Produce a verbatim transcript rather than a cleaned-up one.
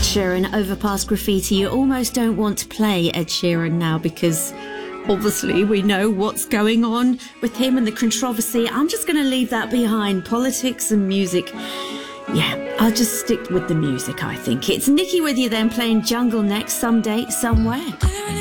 Sheeran, Overpass Graffiti. You almost don't want to play Ed Sheeran now because obviously we know what's going on with him and the controversy. I'm just going to leave that behind. Politics and music. Yeah, I'll just stick with the music, I think. It's Nikki with you then, playing Jungle next, Someday, Somewhere.